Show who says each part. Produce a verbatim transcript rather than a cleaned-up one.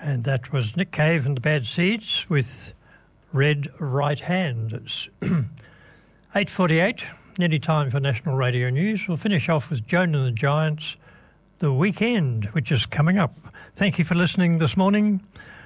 Speaker 1: And that was Nick Cave and the Bad Seeds with Red Right Hand. It's eight forty-eight, nearly time for National Radio News. We'll finish off with Joan and the Giants, The Weekend, which is coming up. Thank you for listening this morning.